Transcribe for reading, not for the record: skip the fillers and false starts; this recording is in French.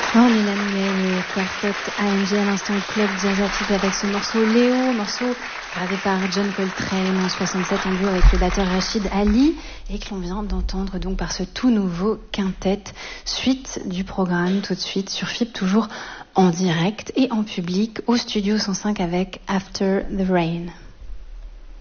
On est le quartet AMG à l'instant Club Jazz Afib avec ce morceau Léo, morceau gravé par John Coltrane en 67 en duo avec le batteur Rachid Ali et que l'on vient d'entendre donc par ce tout nouveau quintet. Suite du programme tout de suite sur FIP, toujours en direct et en public au studio 105 avec After the Rain.